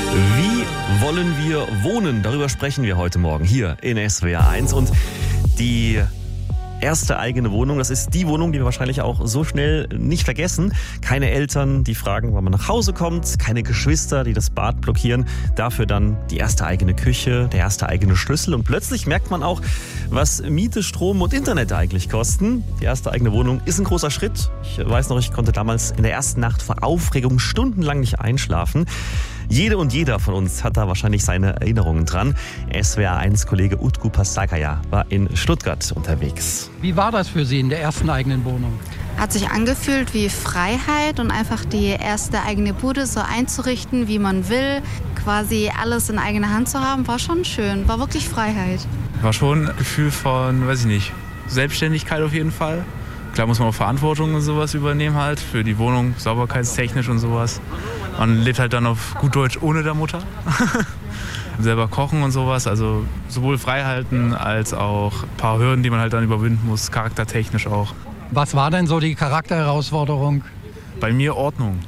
Wie wollen wir wohnen? Darüber sprechen wir heute Morgen hier in SWR 1. Und die erste eigene Wohnung, das ist die Wohnung, die wir wahrscheinlich auch so schnell nicht vergessen. Keine Eltern, die fragen, wann man nach Hause kommt. Keine Geschwister, die das Bad blockieren. Dafür dann die erste eigene Küche, der erste eigene Schlüssel. Und plötzlich merkt man auch, was Miete, Strom und Internet eigentlich kosten. Die erste eigene Wohnung ist ein großer Schritt. Ich weiß noch, ich konnte damals in der ersten Nacht vor Aufregung stundenlang nicht einschlafen. Jede und jeder von uns hat da wahrscheinlich seine Erinnerungen dran. SWR1-Kollege Utku Pasakaya war in Stuttgart unterwegs. Wie war das für Sie in der ersten eigenen Wohnung? Hat sich angefühlt wie Freiheit und einfach die erste eigene Bude so einzurichten, wie man will. Quasi alles in eigener Hand zu haben, war schon schön. War wirklich Freiheit. War schon ein Gefühl von, weiß ich nicht, Selbstständigkeit auf jeden Fall. Klar muss man auch Verantwortung und sowas übernehmen halt für die Wohnung, sauberkeitstechnisch und sowas. Man lebt halt dann auf gut Deutsch ohne der Mutter. Selber kochen und sowas, also sowohl Freihalten als auch ein paar Hürden, die man halt dann überwinden muss, charaktertechnisch auch. Was war denn so die Charakterherausforderung? Bei mir Ordnung.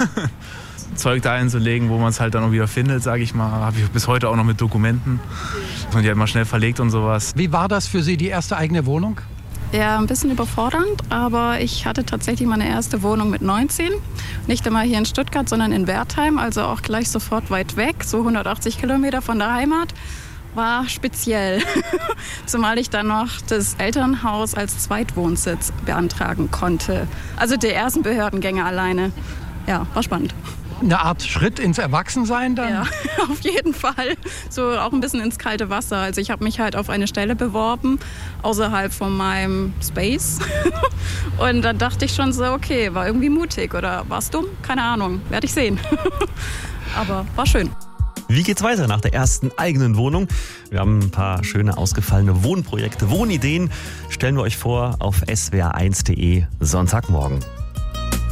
Zeug da einzulegen, wo man es halt dann auch wieder findet, sage ich mal. Habe ich bis heute auch noch mit Dokumenten. Und die halt mal schnell verlegt und sowas. Wie war das für Sie, die erste eigene Wohnung? Ja, ein bisschen überfordernd, aber ich hatte tatsächlich meine erste Wohnung mit 19. Nicht einmal hier in Stuttgart, sondern in Wertheim, also auch gleich sofort weit weg, so 180 Kilometer von der Heimat. War speziell, zumal ich dann noch das Elternhaus als Zweitwohnsitz beantragen konnte. Also die ersten Behördengänge alleine. Ja, war spannend. Eine Art Schritt ins Erwachsensein dann? Ja, auf jeden Fall. So auch ein bisschen ins kalte Wasser. Also ich habe mich halt auf eine Stelle beworben, außerhalb von meinem Space. Und dann dachte ich schon so, okay, war irgendwie mutig oder war es dumm? Keine Ahnung, werde ich sehen. Aber war schön. Wie geht's weiter nach der ersten eigenen Wohnung? Wir haben ein paar schöne ausgefallene Wohnprojekte, Wohnideen. Stellen wir euch vor auf swr1.de Sonntagmorgen.